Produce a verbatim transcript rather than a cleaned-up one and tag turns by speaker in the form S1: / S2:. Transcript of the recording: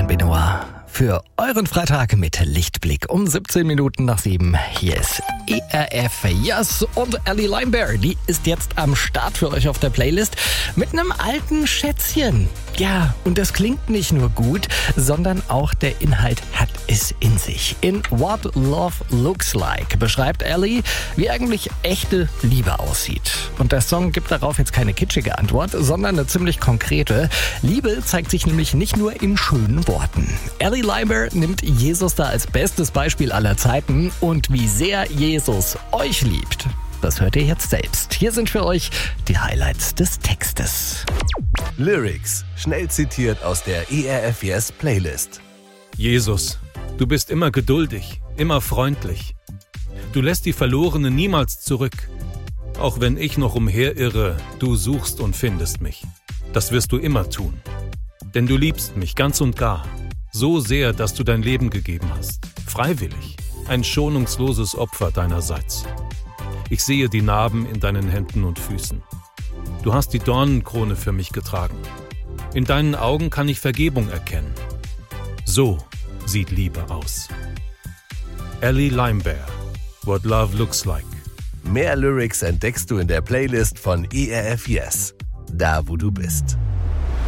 S1: Fabian Benoit für euren Freitag mit Lichtblick um siebzehn Minuten nach sieben. Hier ist E R F Yes und Ellie Limebear, die ist jetzt am Start für euch auf der Playlist mit einem alten Schätzchen. Ja, und das klingt nicht nur gut, sondern auch der Inhalt hat es in sich. In What Love Looks Like beschreibt Ellie, wie eigentlich echte Liebe aussieht. Und der Song gibt darauf jetzt keine kitschige Antwort, sondern eine ziemlich konkrete. Liebe zeigt sich nämlich nicht nur in schönen Worten. Ellie Limebear nimmt Jesus da als bestes Beispiel aller Zeiten und wie sehr Jesus euch liebt, das hört ihr jetzt selbst. Hier sind für euch die Highlights des Textes.
S2: Lyrics, schnell zitiert aus der E R F Yes Playlist.
S3: Jesus, du bist immer geduldig, immer freundlich. Du lässt die Verlorenen niemals zurück. Auch wenn ich noch umherirre, du suchst und findest mich. Das wirst du immer tun. Denn du liebst mich ganz und gar. So sehr, dass du dein Leben gegeben hast. Freiwillig. Ein schonungsloses Opfer deinerseits. Ich sehe die Narben in deinen Händen und Füßen. Du hast die Dornenkrone für mich getragen. In deinen Augen kann ich Vergebung erkennen. So sieht Liebe aus. Ellie Limebear, What Love Looks Like.
S2: Mehr Lyrics entdeckst du in der Playlist von E R F Yes. Da, wo du bist.